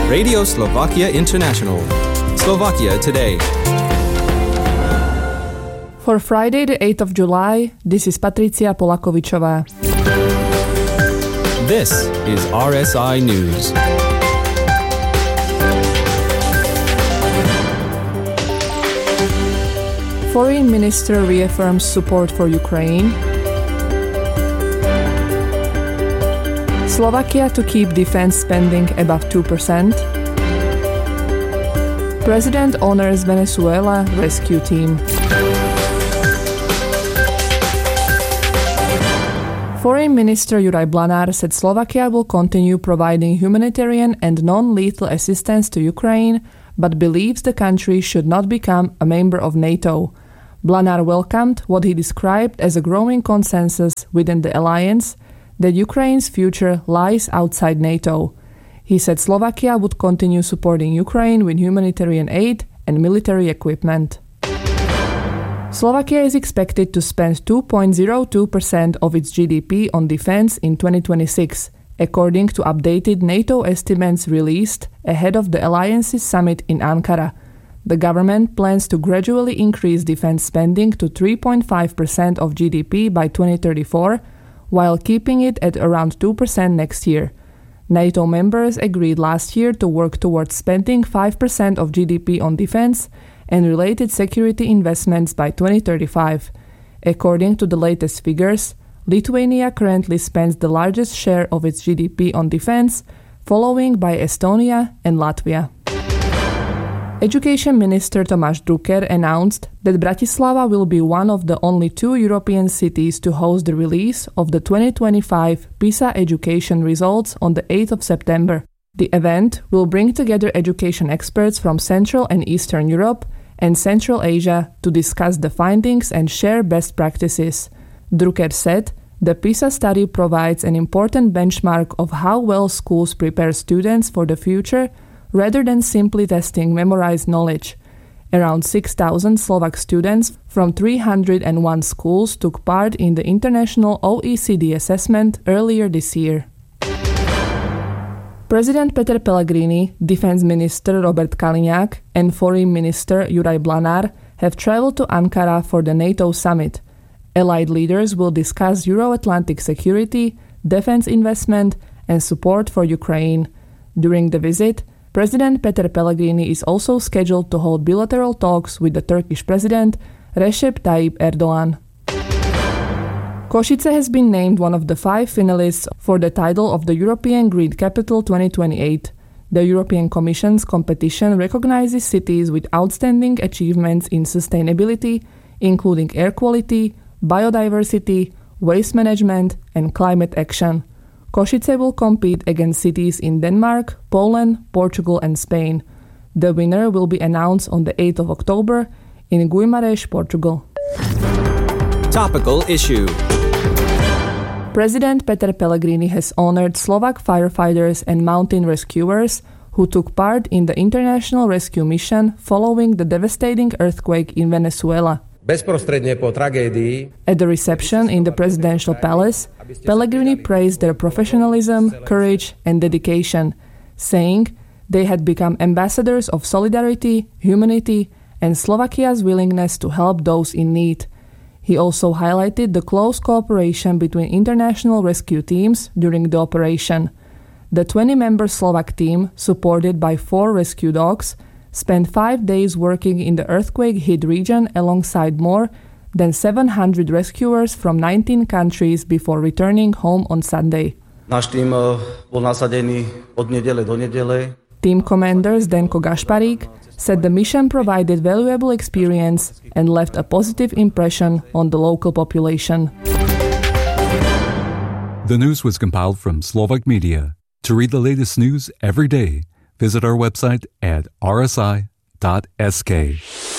Radio Slovakia International. Slovakia Today. For Friday, the 8th of July, this is Patricia Polakovičová. This is RSI News. Foreign Minister reaffirms support for Ukraine. Slovakia to keep defense spending above 2%. President honors Venezuela rescue team. Foreign Minister Juraj Blanár said Slovakia will continue providing humanitarian and non-lethal assistance to Ukraine, but believes the country should not become a member of NATO. Blanár welcomed what he described as a growing consensus within the alliance that Ukraine's future lies outside NATO. He said Slovakia would continue supporting Ukraine with humanitarian aid and military equipment. Slovakia is expected to spend 2.02% of its GDP on defense in 2026, according to updated NATO estimates released ahead of the alliance's summit in Ankara. The government plans to gradually increase defense spending to 3.5% of GDP by 2034, while keeping it at around 2% next year. NATO members agreed last year to work towards spending 5% of GDP on defense and related security investments by 2035. According to the latest figures, Lithuania currently spends the largest share of its GDP on defense, following by Estonia and Latvia. Education Minister Tomáš Drucker announced that Bratislava will be one of the only 2 European cities to host the release of the 2025 PISA education results on the 8th of September. The event will bring together education experts from Central and Eastern Europe and Central Asia to discuss the findings and share best practices. Drucker said the PISA study provides an important benchmark of how well schools prepare students for the future rather than simply testing memorized knowledge. Around 6,000 Slovak students from 301 schools took part in the international OECD assessment earlier this year. President Peter Pellegrini, Defense Minister Robert Kaliňák, and Foreign Minister Juraj Blanár have traveled to Ankara for the NATO summit. Allied leaders will discuss Euro-Atlantic security, defense investment, and support for Ukraine. During the visit, President Peter Pellegrini is also scheduled to hold bilateral talks with the Turkish President Recep Tayyip Erdogan. Košice has been named one of the 5 finalists for the title of the European Green Capital 2028. The European Commission's competition recognizes cities with outstanding achievements in sustainability, including air quality, biodiversity, waste management, and climate action. Košice will compete against cities in Denmark, Poland, Portugal, and Spain. The winner will be announced on the 8th of October in Guimarães, Portugal. Topical issue. President Peter Pellegrini has honored Slovak firefighters and mountain rescuers who took part in the international rescue mission following the devastating earthquake in Venezuela. Bezprostredne po tragédii. At the reception in the presidential palace, Pellegrini praised their professionalism, courage, and dedication, saying they had become ambassadors of solidarity, humanity, and Slovakia's willingness to help those in need. He also highlighted the close cooperation between international rescue teams during the operation. The 20-member Slovak team, supported by 4 rescue dogs, spent 5 days working in the earthquake-hit region alongside more than 700 rescuers from 19 countries before returning home on Sunday. Náš tým bol nasadený od nedele do nedele. Team commander Zdenko Gašparík said the mission provided valuable experience and left a positive impression on the local population. The news was compiled from Slovak Media. To read the latest news every day, visit our website at rsi.sk.